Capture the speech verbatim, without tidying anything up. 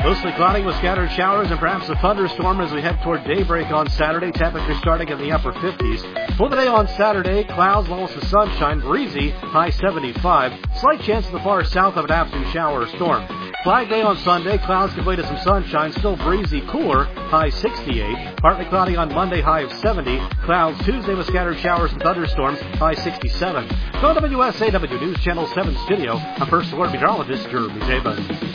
Mostly cloudy with scattered showers and perhaps a thunderstorm as we head toward daybreak on Saturday. Temperature starting in the upper fifties. For the day on Saturday, clouds, levels of sunshine, breezy, high seventy-five. Slight chance in the far south of an afternoon shower or storm. Flag Day on Sunday, clouds give way to some sunshine, still breezy, cooler, high sixty-eight. Partly cloudy on Monday, high of seventy. Clouds Tuesday with scattered showers and thunderstorms, high sixty-seven. From W S A W News Channel seven studio, I'm First Alert Meteorologist Jeremy Zabin.